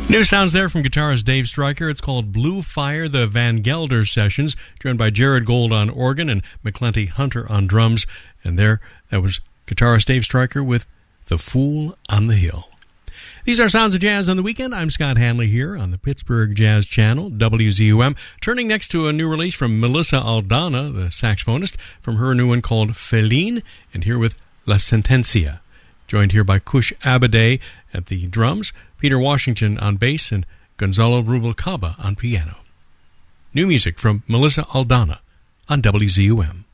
New sounds there from guitarist Dave Stryker. It's called Blue Fire, the Van Gelder Sessions, joined by Jared Gold on organ and McClenty Hunter on drums. And there, that was guitarist Dave Stryker with The Fool on the Hill. These are Sounds of Jazz on the Weekend. I'm Scott Hanley here on the Pittsburgh Jazz Channel, WZUM. Turning next to a new release from Melissa Aldana, the saxophonist, from her new one called Feline, and here with La Sentencia. Joined here by Kush Abadeh at the drums, Peter Washington on bass, and Gonzalo Rubalcaba on piano. New music from Melissa Aldana on WZUM.